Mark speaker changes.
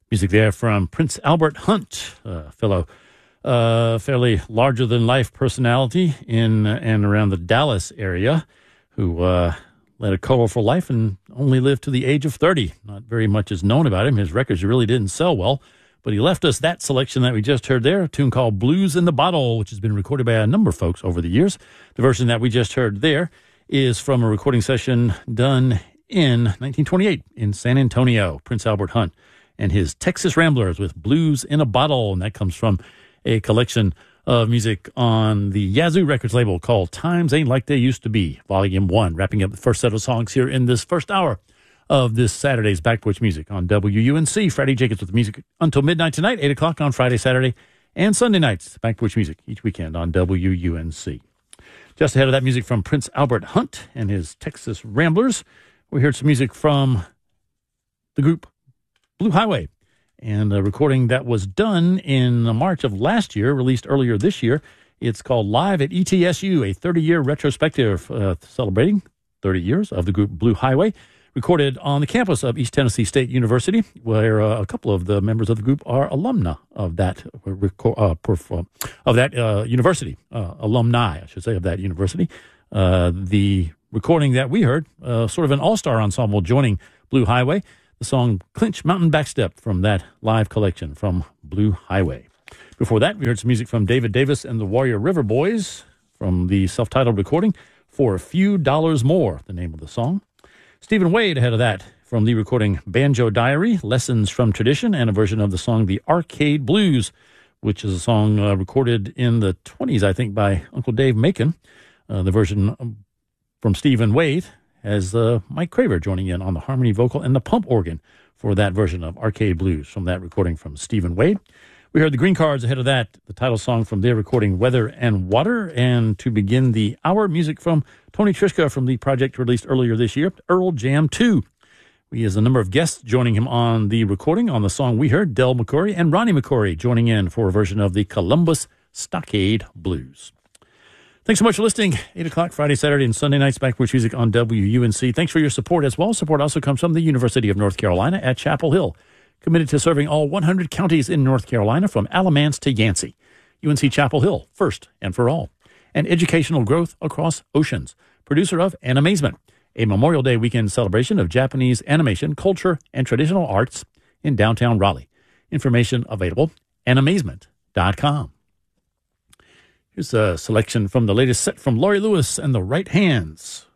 Speaker 1: Music there from Prince Albert Hunt, a fellow fairly larger-than-life personality in and around the Dallas area who led a colorful life and only lived to the age of 30. Not very much is known about him. His records really didn't sell well, but he left us that selection that we just heard there, a tune called Blues in the Bottle, which has been recorded by a number of folks over the years. The version that we just heard there is from a recording session done in 1928 in San Antonio. Prince Albert Hunt and his Texas Ramblers with Blues in a Bottle, and that comes from a collection of music on the Yazoo Records label called Times Ain't Like They Used to Be, Volume 1, wrapping up the first set of songs here in this first hour of this Saturday's Back Porch Music on WUNC. Friday Jacobs with music until midnight tonight, 8 o'clock on Friday, Saturday, and Sunday nights. Back Porch Music each weekend on WUNC. Just ahead of that, music from Prince Albert Hunt and his Texas Ramblers. We heard some music from the group Blue Highway, and a recording that was done in March of last year, released earlier this year. It's called Live at ETSU, a 30-year retrospective celebrating 30 years of the group Blue Highway, recorded on the campus of East Tennessee State University, where a couple of the members of the group are alumni of that university, alumni, I should say, of that university. The recording that we heard, sort of an all-star ensemble joining Blue Highway, the song Clinch Mountain Backstep from that live collection from Blue Highway. Before that, we heard some music from David Davis and the Warrior River Boys from the self-titled recording, For a Few Dollars More, the name of the song. Stephen Wade ahead of that from the recording Banjo Diary, Lessons from Tradition, and a version of the song The Arcade Blues, which is a song recorded in the 20s, I think, by Uncle Dave Macon. The version from Stephen Wade has Mike Craver joining in on the harmony vocal and the pump organ for that version of Arcade Blues from that recording from Stephen Wade. We heard the Green Cards ahead of that, the title song from their recording Weather and Water. And to begin the hour, music from Tony Trischka from the project released earlier this year, Earl Jam 2. He has a number of guests joining him on the recording on the song we heard, Del McCoury and Ronnie McCoury joining in for a version of the Columbus Stockade Blues. Thanks so much for listening. 8 o'clock Friday, Saturday, and Sunday nights, Back Porch Music on WUNC. Thanks for your support as well. Support also comes from the University of North Carolina at Chapel Hill, committed to serving all 100 counties in North Carolina from Alamance to Yancey. UNC Chapel Hill, first and for all. And educational growth across oceans. Producer of Animazement, a Memorial Day weekend celebration of Japanese animation, culture, and traditional arts in downtown Raleigh. Information available, animazement.com. Here's a selection from the latest set from Laurie Lewis and the Right Hands